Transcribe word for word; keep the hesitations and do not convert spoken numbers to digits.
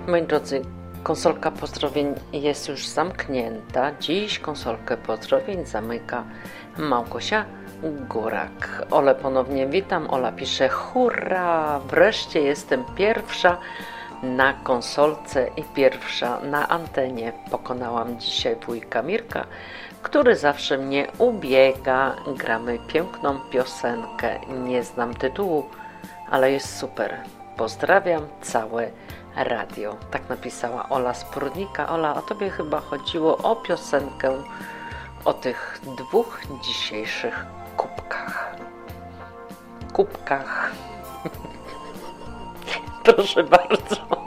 Moi drodzy, konsolka pozdrowień jest już zamknięta. Dziś konsolkę pozdrowień zamyka Małgosia Górak. Ole ponownie witam. Ola pisze: hurra! Wreszcie jestem pierwsza na konsolce i pierwsza na antenie. Pokonałam dzisiaj wujka Mirka, który zawsze mnie ubiega. Gramy piękną piosenkę. Nie znam tytułu, ale jest super. Pozdrawiam całe radio. Tak napisała Ola z Prudnika. Ola, a tobie chyba chodziło o piosenkę o tych dwóch dzisiejszych kubkach. Kubkach. Proszę bardzo.